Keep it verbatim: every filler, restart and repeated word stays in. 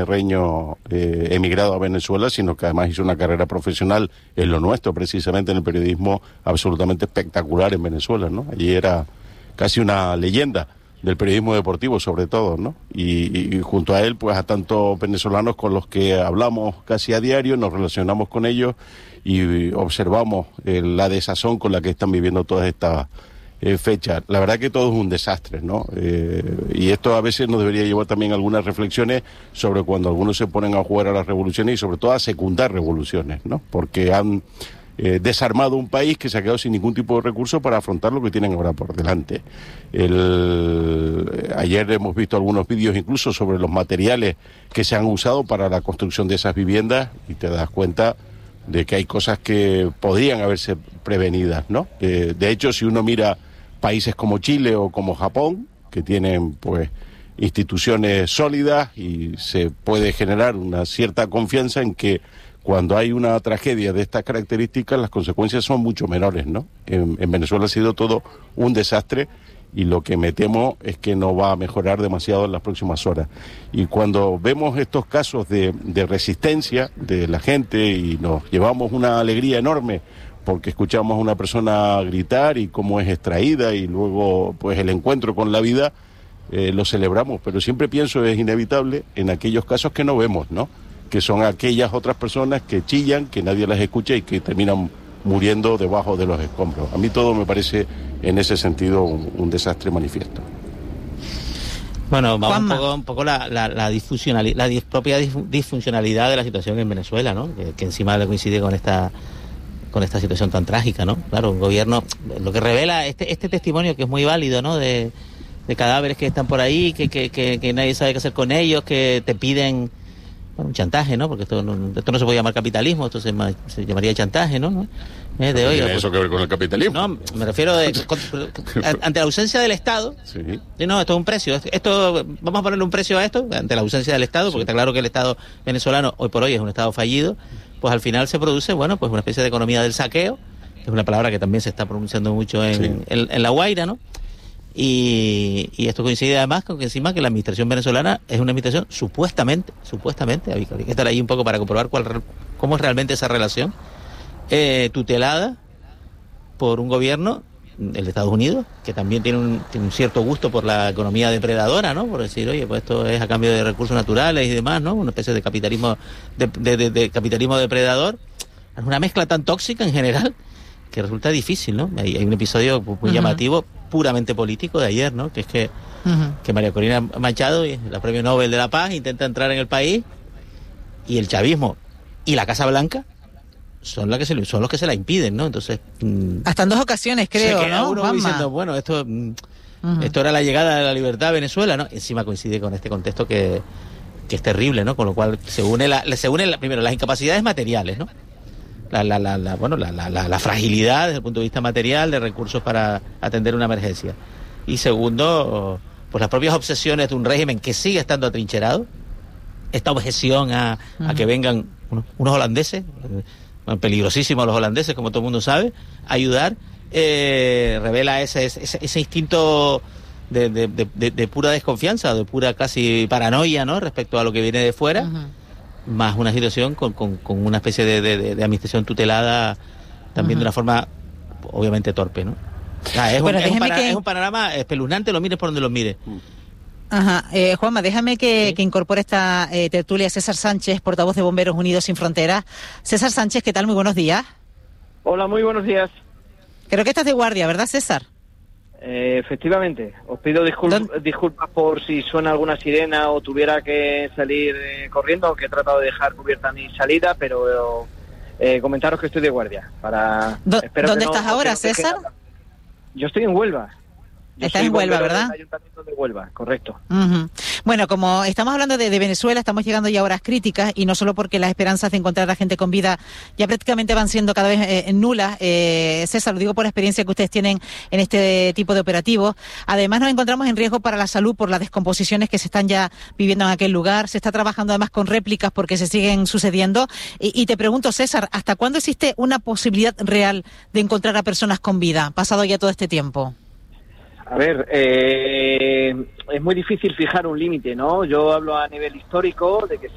Reño eh, emigrado a Venezuela, sino que además hizo una carrera profesional en lo nuestro, precisamente en el periodismo, absolutamente espectacular en Venezuela, ¿no? Allí era casi una leyenda del periodismo deportivo, sobre todo, ¿no? Y, y junto a él, pues a tantos venezolanos con los que hablamos casi a diario, nos relacionamos con ellos y observamos eh, la desazón con la que están viviendo todas estas eh, fechas. La verdad que todo es un desastre, ¿no? Eh, y esto a veces nos debería llevar también a algunas reflexiones sobre cuando algunos se ponen a jugar a las revoluciones y sobre todo a secundar revoluciones, ¿no? Porque han eh, desarmado un país que se ha quedado sin ningún tipo de recursos para afrontar lo que tienen ahora por delante. El, ayer hemos visto algunos vídeos incluso sobre los materiales que se han usado para la construcción de esas viviendas y te das cuenta de que hay cosas que podrían haberse prevenidas, ¿no? Eh, de hecho, si uno mira países como Chile o como Japón, que tienen pues instituciones sólidas y se puede generar una cierta confianza en que cuando hay una tragedia de estas características las consecuencias son mucho menores, ¿no? En, en Venezuela ha sido todo un desastre y lo que me temo es que no va a mejorar demasiado en las próximas horas. Y cuando vemos estos casos de, de resistencia de la gente y nos llevamos una alegría enorme porque escuchamos a una persona gritar y cómo es extraída y luego pues el encuentro con la vida, eh, lo celebramos, pero siempre pienso es inevitable en aquellos casos que no vemos, ¿no? Que son aquellas otras personas que chillan, que nadie las escucha y que terminan muriendo debajo de los escombros. A mí todo me parece en ese sentido un, un desastre manifiesto. Bueno, vamos un poco, un poco la, la, la, disfuncionalidad, la dis, propia disfuncionalidad de la situación en Venezuela, ¿no? Que, que encima le coincide con esta con esta situación tan trágica, ¿no? Claro, un gobierno, lo que revela este este testimonio que es muy válido, ¿no? De, de cadáveres que están por ahí, que, que, que, que nadie sabe qué hacer con ellos, que te piden bueno, un chantaje, ¿no? Porque esto no, esto no se puede llamar capitalismo, esto se, se llamaría chantaje, ¿no? ¿No? Eh, de, ¿Tiene oiga, eso pues, que ver con el capitalismo? No, me refiero de, con, ante la ausencia del Estado. Sí. No, esto es un precio. Esto, vamos a ponerle un precio a esto ante la ausencia del Estado, porque sí. Está claro que el Estado venezolano hoy por hoy es un Estado fallido. Pues al final se produce, bueno, pues una especie de economía del saqueo, que es una palabra que también se está pronunciando mucho en, sí. en, en La Guaira, ¿no? Y, y esto coincide además con que encima que la administración venezolana es una administración supuestamente, supuestamente, hay que estar ahí un poco para comprobar cuál, cómo es realmente esa relación, eh, tutelada por un gobierno, el de Estados Unidos, que también tiene un, tiene un cierto gusto por la economía depredadora, ¿no? Por decir, oye, pues esto es a cambio de recursos naturales y demás, ¿no? Una especie de capitalismo de, de, de, de capitalismo depredador. Es una mezcla tan tóxica en general que resulta difícil, ¿no? Hay, hay un episodio muy uh-huh. llamativo, puramente político de ayer, ¿no? Que es que, uh-huh. que María Corina Machado, la premio Nobel de la Paz, intenta entrar en el país y el chavismo y la Casa Blanca son, la que se, son los que se la impiden, ¿no? Entonces... Mmm, hasta en dos ocasiones, creo, se queda ¿no? uno diciendo, bueno, esto, mmm, uh-huh. esto era la llegada de la libertad a Venezuela, ¿no? Encima coincide con este contexto que, que es terrible, ¿no? Con lo cual se une, la, se une la, primero, las incapacidades materiales, ¿no? La, la, la, la, bueno, la, la, la, la fragilidad desde el punto de vista material de recursos para atender una emergencia. Y segundo, pues las propias obsesiones de un régimen que sigue estando atrincherado, esta objeción a, uh-huh. a que vengan unos, unos holandeses, eh, peligrosísimos los holandeses, como todo el mundo sabe, a ayudar, eh, revela ese, ese, ese instinto de, de, de, de pura desconfianza, de pura casi paranoia, ¿no? Respecto a lo que viene de fuera. Uh-huh. Más una situación con, con, con una especie de, de, de administración tutelada también uh-huh. de una forma obviamente torpe, ¿no? Ah, es, bueno, un, es, un para, que... es un panorama espeluznante, lo mires por donde lo mires. Ajá, eh, Juanma, déjame que, sí. que incorpore esta eh, tertulia César Sánchez, portavoz de Bomberos Unidos Sin Fronteras. César Sánchez, ¿qué tal? Muy buenos días. Hola, muy buenos días. Creo que estás de guardia, ¿verdad, César? Eh, efectivamente, os pido discul- disculpas por si suena alguna sirena o tuviera que salir eh, corriendo, aunque he tratado de dejar cubierta mi salida, pero eh, comentaros que estoy de guardia. Para Do- ¿Dónde estás no, ahora, César? Yo estoy en Huelva. Yo Estás en Huelva, ¿verdad? En el Ayuntamiento de Huelva, correcto. Uh-huh. Bueno, como estamos hablando de, de Venezuela, estamos llegando ya a horas críticas y no solo porque las esperanzas de encontrar a la gente con vida ya prácticamente van siendo cada vez eh, nulas. Eh, César, lo digo por la experiencia que ustedes tienen en este tipo de operativos. Además, nos encontramos en riesgo para la salud por las descomposiciones que se están ya viviendo en aquel lugar. Se está trabajando además con réplicas porque se siguen sucediendo. Y, y te pregunto, César, ¿hasta cuándo existe una posibilidad real de encontrar a personas con vida, pasado ya todo este tiempo? A ver, eh, es muy difícil fijar un límite, ¿no? Yo hablo a nivel histórico de que